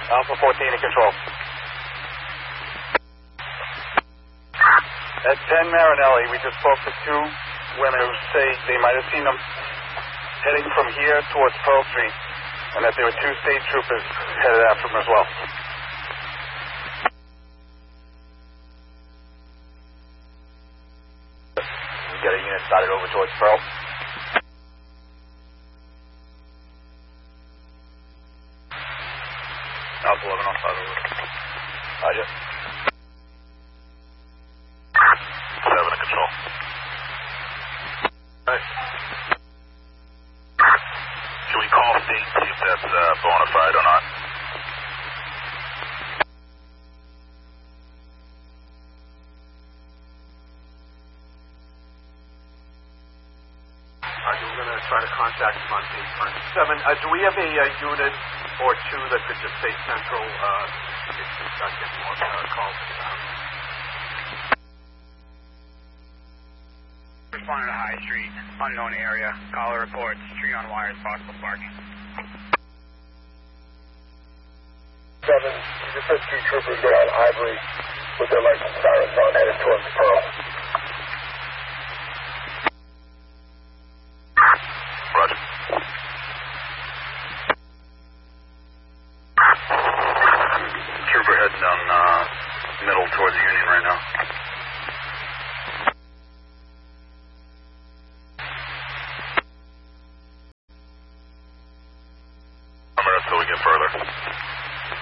Alpha 14 in control. At 10 Marinelli, we just spoke to two women who say they might have seen them heading from here towards Pearl Street, and that there were two state troopers headed after them as well. We got a unit started over towards Pearl. Alpha 11 on 5 over. Roger. 7 in control. Right. Can we call state, see if that's bona fide or not? We're going to try to contact him on 8-7. Do we have a unit or two that could just stay central if we start getting more calls? Responding to High Street, unknown area. Caller reports tree on wires, possible sparking. 7, you just had two troopers get on Ivory with their license sirens on headed towards Pearl. Roger. Trooper heading down middle towards Union right now.